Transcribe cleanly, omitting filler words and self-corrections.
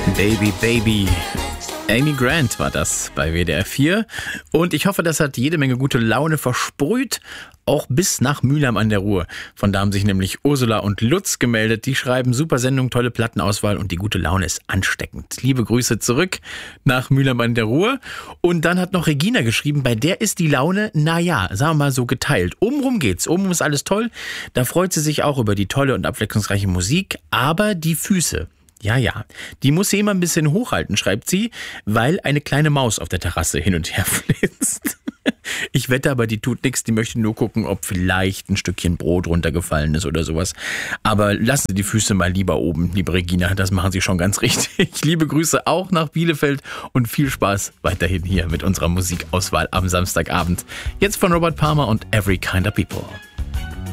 Baby, Baby. Amy Grant war das bei WDR 4 und ich hoffe, das hat jede Menge gute Laune versprüht, auch bis nach Mülheim an der Ruhr. Von da haben sich nämlich Ursula und Lutz gemeldet. Die schreiben, super Sendung, tolle Plattenauswahl und die gute Laune ist ansteckend. Liebe Grüße zurück nach Mülheim an der Ruhr. Und dann hat noch Regina geschrieben, bei der ist die Laune, naja, sagen wir mal so geteilt. Obenrum geht's, oben ist alles toll. Da freut sie sich auch über die tolle und abwechslungsreiche Musik, aber die Füße. Ja, die muss sie immer ein bisschen hochhalten, schreibt sie, weil eine kleine Maus auf der Terrasse hin und her flitzt. Ich wette aber, die tut nichts, die möchte nur gucken, ob vielleicht ein Stückchen Brot runtergefallen ist oder sowas. Aber lassen Sie die Füße mal lieber oben, liebe Regina, das machen Sie schon ganz richtig. Liebe Grüße auch nach Bielefeld und viel Spaß weiterhin hier mit unserer Musikauswahl am Samstagabend. Jetzt von Robert Palmer und Every Kind of People.